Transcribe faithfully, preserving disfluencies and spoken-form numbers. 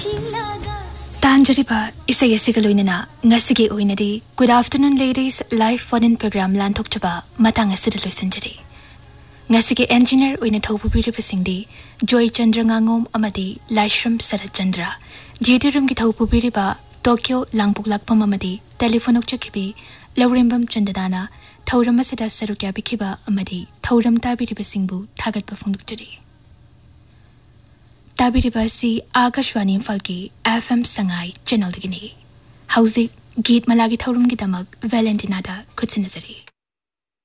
तांजरिबा इसे यसिगा लोइनना ngasiगे oinadi good afternoon ladies live phone in program lanthokchaba matang asida loisanjari ngasige engineer oina thopubiri pasingdi Joy Chandra ngangom amadi Laishram Sarat Chandra duty room ki thopubiri ba Tokyo langbuk lakpam amadi telephone okchakibi lawrimbam chandana thauram asida sarukya bikiba amadi thauram tabiri pasingbu thagat pafungdukjari ताबिरिबासी Akashvani फलकी FM Sangai channel दगिनी हाउजिक गीत मलागी थौरुम की दमक Valentina दा खुद नजरी